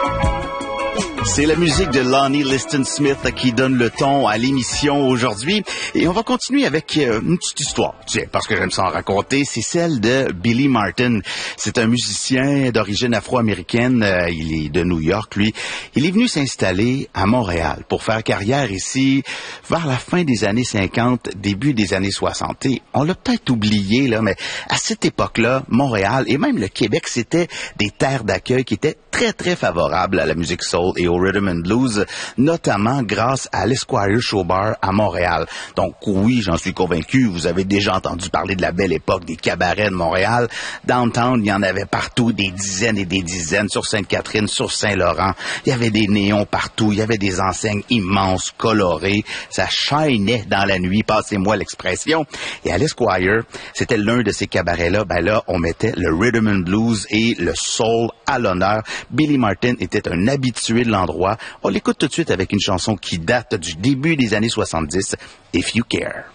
C'est la musique de Lonnie Liston Smith qui donne le ton à l'émission aujourd'hui. Et on va continuer avec une petite histoire. Tiens, parce que j'aime ça en raconter, c'est celle de Billy Martin. C'est un musicien d'origine afro-américaine. Il est de New York, lui. Il est venu s'installer à Montréal pour faire carrière ici vers la fin des années 50, début des années 60. Et on l'a peut-être oublié, là, mais à cette époque-là, Montréal et même le Québec, c'était des terres d'accueil qui étaient très, très favorables à la musique soul et au rhythm and blues, notamment grâce à l'Esquire Show Bar à Montréal. Donc oui, j'en suis convaincu, vous avez déjà entendu parler de la belle époque des cabarets de Montréal. Downtown, il y en avait partout, des dizaines et des dizaines, sur Sainte-Catherine, sur Saint-Laurent. Il y avait des néons partout, il y avait des enseignes immenses, colorées. Ça shinait dans la nuit, passez-moi l'expression. Et à l'Esquire, c'était l'un de ces cabarets-là, ben là, on mettait le rhythm and blues et le soul à l'honneur. Billy Martin était un habitué de l'endroit. On l'écoute tout de suite avec une chanson qui date du début des années 70, If You Care.